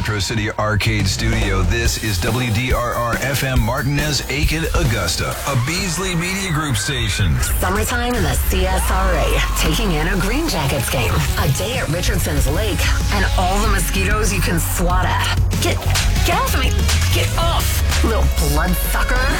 Retro City Arcade Studio. This is WDRR FM Martinez, Aiken, Augusta, a Beasley Media Group station. Summertime in the CSRA, taking in a Green Jackets game, a day at Richardson's Lake, and all the mosquitoes you can swat at. Get off me! Get off, little bloodsucker!